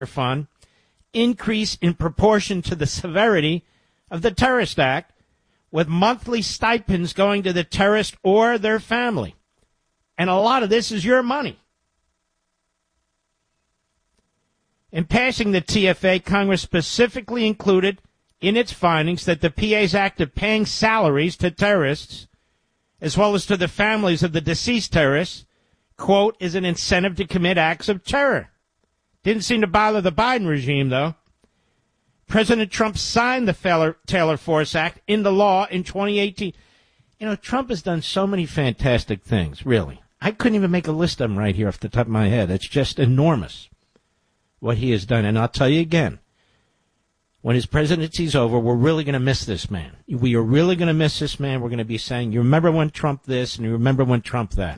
fund increase in proportion to the severity of the terrorist act, with monthly stipends going to the terrorist or their family. And a lot of this is your money. In passing the TFA, Congress specifically included in its findings that the PA's act of paying salaries to terrorists, as well as to the families of the deceased terrorists, quote, is an incentive to commit acts of terror. Didn't seem to bother the Biden regime, though. President Trump signed the Taylor Force Act into law in 2018. You know, Trump has done so many fantastic things, really. I couldn't even make a list of them right here off the top of my head. It's just enormous what he has done. And I'll tell you again, when his presidency's over, we're really going to miss this man. We are really going to miss this man. We're going to be saying, you remember when Trump this and you remember when Trump that.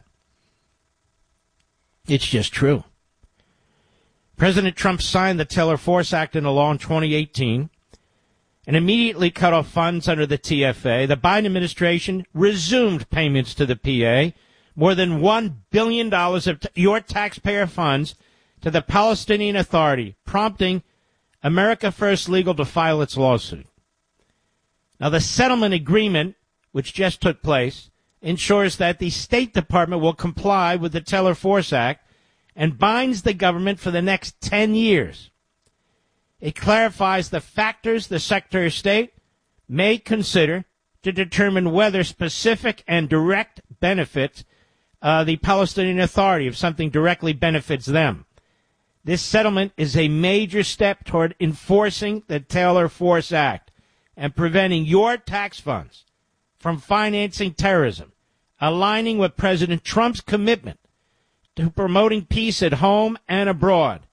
It's just true. President Trump signed the Taylor Force Act into law in 2018 and immediately cut off funds under the TFA. The Biden administration resumed payments to the PA, more than $1 billion of your taxpayer funds to the Palestinian Authority, prompting America First Legal to file its lawsuit. Now, the settlement agreement, which just took place, ensures that the State Department will comply with the Taylor Force Act and binds the government for the next 10 years. It clarifies the factors the Secretary of State may consider to determine whether specific and direct benefits the Palestinian Authority, if something directly benefits them. This settlement is a major step toward enforcing the Taylor Force Act and preventing your tax funds from financing terrorism, aligning with President Trump's commitment to promoting peace at home and abroad.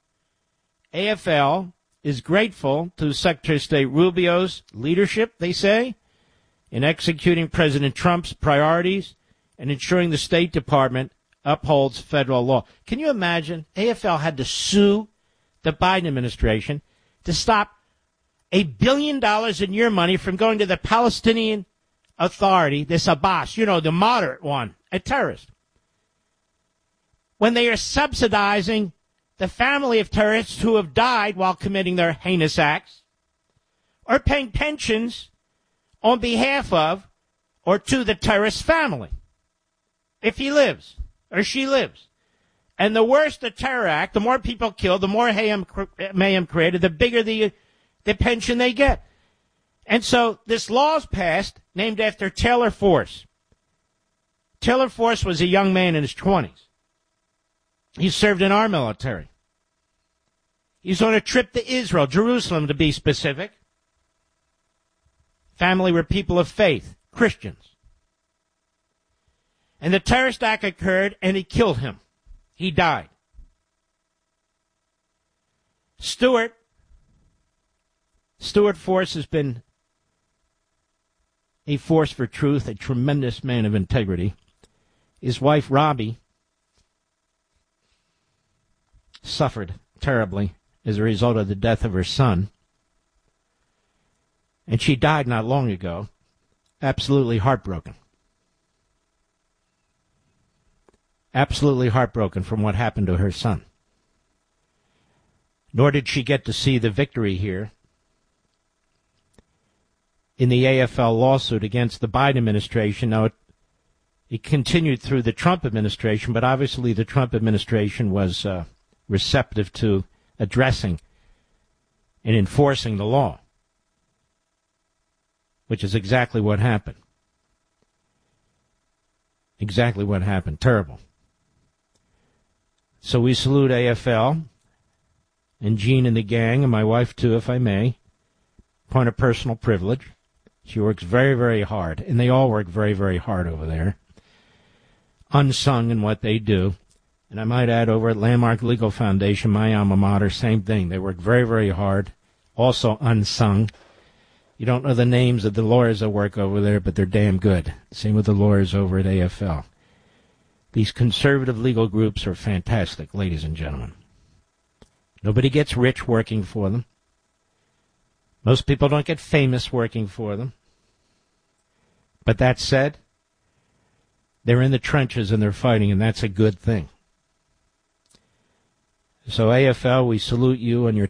AFL is grateful to Secretary of State Rubio's leadership, they say, in executing President Trump's priorities and ensuring the State Department upholds federal law. Can you imagine? AFL had to sue the Biden administration to stop $1 billion in your money from going to the Palestinian Authority, this Abbas, you know, the moderate one, a terrorist, when they are subsidizing the family of terrorists who have died while committing their heinous acts, or paying pensions on behalf of or to the terrorist family, if he lives or she lives. And the worse the terror act, the more people killed, the more mayhem created, the bigger the pension they get. And so this law's passed, named after Taylor Force. Taylor Force was a young man in his 20s. He served in our military. He's on a trip to Israel, Jerusalem to be specific. Family were people of faith, Christians. And the terrorist act occurred and he killed him. He died. Stuart Force has been a force for truth, a tremendous man of integrity. His wife, Robbie, suffered terribly as a result of the death of her son. And she died not long ago, absolutely heartbroken. Absolutely heartbroken from what happened to her son. Nor did she get to see the victory here in the AFL lawsuit against the Biden administration. Now, it continued through the Trump administration, but obviously the Trump administration was receptive to addressing and enforcing the law, which is exactly what happened. Exactly what happened. Terrible. So we salute AFL and Jean and the gang, and my wife too, if I may. Point of personal privilege. She works very, very hard, and they all work very, very hard over there. Unsung in what they do. And I might add, over at Landmark Legal Foundation, my alma mater, same thing. They work very, very hard, also unsung. You don't know the names of the lawyers that work over there, but they're damn good. Same with the lawyers over at AFL. These conservative legal groups are fantastic, ladies and gentlemen. Nobody gets rich working for them. Most people don't get famous working for them. But that said, they're in the trenches and they're fighting, and that's a good thing. So AFL, we salute you on your